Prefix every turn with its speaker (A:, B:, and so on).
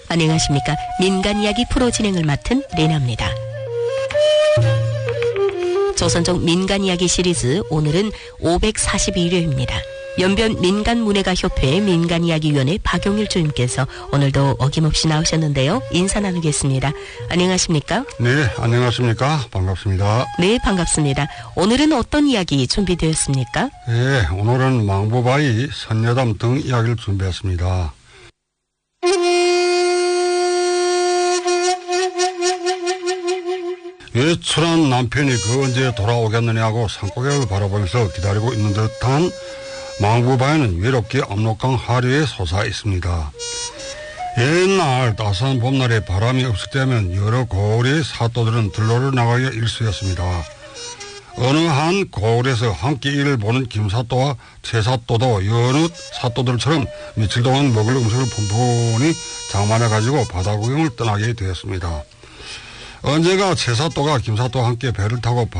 A: 안녕하십니까. 민간이야기 프로 진행을 맡은 레나입니다. 조선족 민간이야기 시리즈 오늘은 542회입니다. 연변 민간문예가협회 민간이야기위원회 박용일 주임께서 오늘도 어김없이 나오셨는데요. 인사 나누겠습니다. 안녕하십니까?
B: 네, 안녕하십니까? 반갑습니다.
A: 네, 반갑습니다. 오늘은 어떤 이야기 준비되었습니까?
B: 네, 오늘은 망부바위, 선녀담 등 이야기를 준비했습니다. 외출한 남편이 그 언제 돌아오겠느냐고 산고개를 바라보면서 기다리고 있는 듯한 망부바위는 외롭게 압록강 하류에 솟아 있습니다. 옛날 따스한 봄날에 바람이 없을 때면 여러 고을의 사또들은 들로를 나가기가 일쑤였습니다. 어느 한 고을에서 한 끼 일을 보는 김사또와 최사또도 여느 사또들처럼 며칠 동안 먹을 음식을 푼푼히 장만해가지고 바다 구경을 떠나게 되었습니다. 언제가 최사또가 김사또와 함께 배를 타고